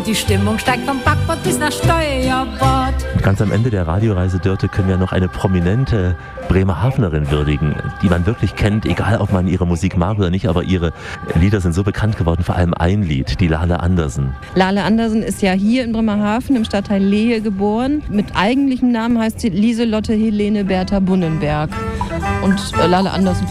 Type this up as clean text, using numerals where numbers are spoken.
die Stimmung steigt vom Backbord bis nach Steuerbord. Ganz am Ende der Radioreise, Dörte, können wir noch eine prominente Bremerhavenerin würdigen, die man wirklich kennt, egal ob man ihre Musik mag oder nicht, aber ihre Lieder sind so bekannt geworden, vor allem ein Lied, die Lale Andersen. Lale Andersen ist ja hier in Bremerhaven im Stadtteil Lehe geboren. Mit eigentlichem Namen heißt sie Lieselotte Helene Bertha Bunnenberg. Und Lale Andersen